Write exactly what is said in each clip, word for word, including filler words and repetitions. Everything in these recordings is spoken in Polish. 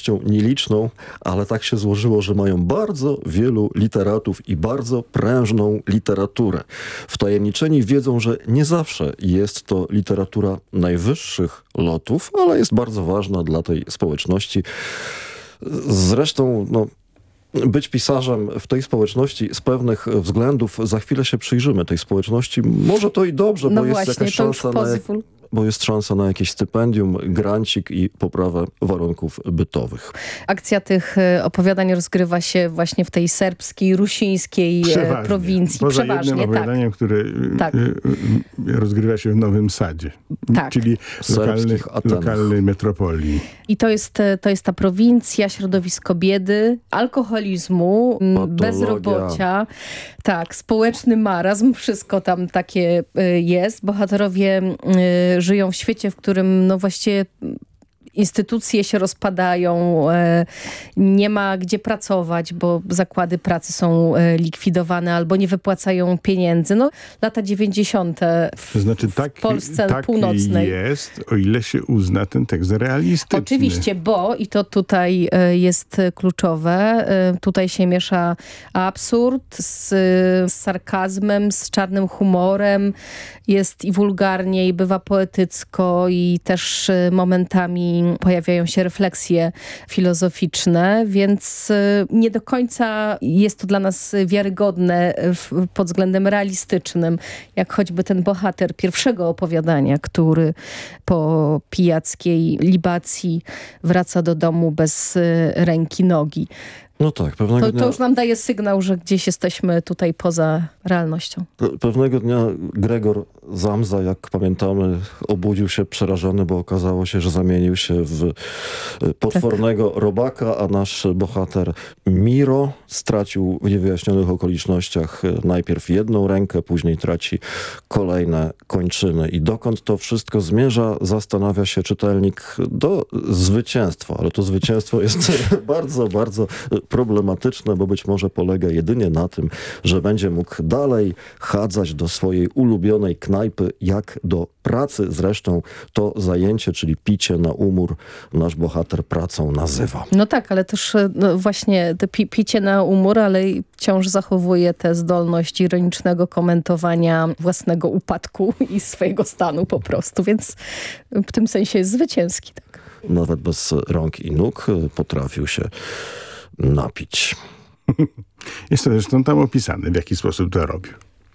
społecznością nieliczną, ale tak się złożyło, że mają bardzo wielu literatów i bardzo prężną literaturę. Wtajemniczeni wiedzą, że nie zawsze jest to literatura najwyższych lotów, ale jest bardzo ważna dla tej społeczności. Zresztą, no, być pisarzem w tej społeczności z pewnych względów, za chwilę się przyjrzymy tej społeczności. Może to i dobrze, no bo właśnie, jest jakaś szansa na, bo jest szansa na jakieś stypendium, grancik i poprawę warunków bytowych. Akcja tych opowiadań rozgrywa się właśnie w tej serbskiej, rusińskiej Przeważnie. prowincji. Poza Przeważnie, jednym opowiadaniem, tak. które tak. rozgrywa się w Nowym Sadzie, tak. czyli lokalnej, lokalnej metropolii. I to jest, to jest ta prowincja, środowisko biedy, alkoholizmu, Patologia. bezrobocia, tak, społeczny marazm, wszystko tam takie jest. Bohaterowie żyją w świecie, w którym no właściwie instytucje się rozpadają, nie ma gdzie pracować, bo zakłady pracy są likwidowane albo nie wypłacają pieniędzy. No, lata dziewięćdziesiąte w, to znaczy, tak, w Polsce tak północnej. jest, o ile się uzna ten tekst za realistyczny. Oczywiście, bo, i to tutaj jest kluczowe, tutaj się miesza absurd z, z sarkazmem, z czarnym humorem, jest i wulgarnie, i bywa poetycko, i też momentami pojawiają się refleksje filozoficzne, więc nie do końca jest to dla nas wiarygodne w, pod względem realistycznym, jak choćby ten bohater pierwszego opowiadania, który po pijackiej libacji wraca do domu bez ręki, nogi. No tak, pewnego to, dnia... To już nam daje sygnał, że gdzieś jesteśmy tutaj poza realnością. Pewnego dnia Gregor Zamza, jak pamiętamy, obudził się przerażony, bo okazało się, że zamienił się w potwornego tak. robaka, a nasz bohater Miro stracił w niewyjaśnionych okolicznościach najpierw jedną rękę, później traci kolejne kończyny. I dokąd to wszystko zmierza, zastanawia się czytelnik, do zwycięstwa. Ale to zwycięstwo jest bardzo, bardzo problematyczne, bo być może polega jedynie na tym, że będzie mógł dalej chadzać do swojej ulubionej knajpy, jak do pracy. Zresztą to zajęcie, czyli picie na umór, nasz bohater pracą nazywa. No tak, ale też no właśnie to pi picie na umór, ale wciąż zachowuje tę zdolność ironicznego komentowania własnego upadku i swojego stanu po prostu, więc w tym sensie jest zwycięski. Tak. Nawet bez rąk i nóg potrafił się napić. Jest to zresztą tam opisane, w jaki sposób to robił.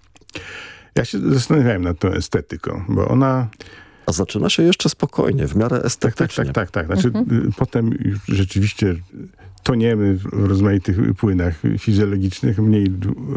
Ja się zastanawiałem nad tą estetyką, bo ona... A zaczyna się jeszcze spokojnie, w miarę estetycznie. Tak, tak, tak. tak. Znaczy, mhm. Potem już rzeczywiście toniemy w rozmaitych płynach fizjologicznych, mniej...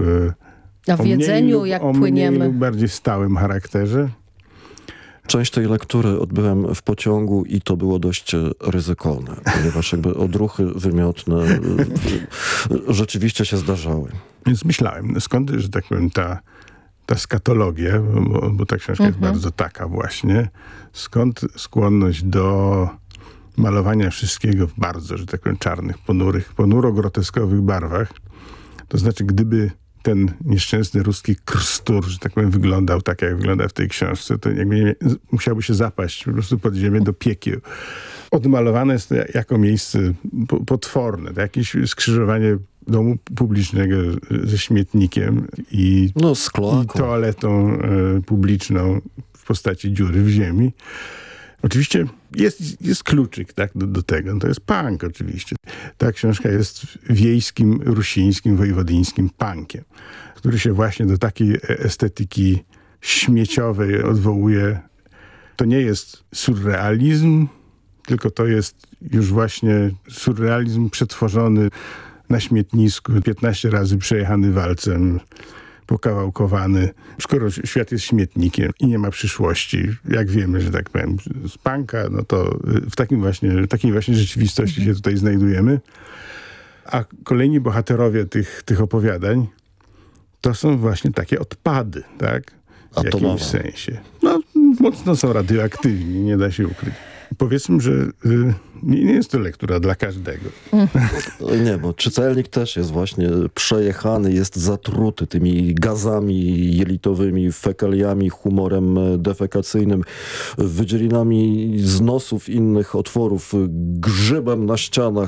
A w jedzeniu, mniej, jak o płyniemy. mniej lub bardziej stałym charakterze. Część tej lektury odbyłem w pociągu i to było dość ryzykowne, ponieważ jakby odruchy wymiotne rzeczywiście się zdarzały. Więc myślałem, skąd, że tak powiem, ta, ta skatologia, bo, bo ta książka mhm. jest bardzo taka właśnie, skąd skłonność do malowania wszystkiego w bardzo, że tak powiem, czarnych, ponurych, ponuro-groteskowych barwach. To znaczy, gdyby ten nieszczęsny ruski krstur, że tak powiem, wyglądał tak, jak wygląda w tej książce, to jakby nie, musiałby się zapaść po prostu pod ziemię do piekieł. Odmalowane jest to jako miejsce potworne, to jakieś skrzyżowanie domu publicznego ze śmietnikiem i, no, i toaletą e, publiczną w postaci dziury w ziemi. Oczywiście jest, jest kluczyk tak, do, do tego. No to jest punk oczywiście. Ta książka jest wiejskim, rusińskim, wojewodyńskim punkiem, który się właśnie do takiej estetyki śmieciowej odwołuje. To nie jest surrealizm, tylko to jest już właśnie surrealizm przetworzony na śmietnisku, piętnaście razy przejechany walcem, pokawałkowany. Skoro świat jest śmietnikiem i nie ma przyszłości, jak wiemy, że tak powiem, z punka, no to w takim właśnie, w takiej właśnie rzeczywistości mhm. się tutaj znajdujemy. A kolejni bohaterowie tych, tych opowiadań to są właśnie takie odpady, tak? W Atomowe. jakimś sensie. No, mocno są radioaktywni, nie da się ukryć. Powiedzmy, że y, nie, nie jest to lektura dla każdego. Nie, bo czytelnik też jest właśnie przejechany, jest zatruty tymi gazami jelitowymi, fekaliami, humorem defekacyjnym, wydzielinami z nosów innych otworów, grzybem na ścianach,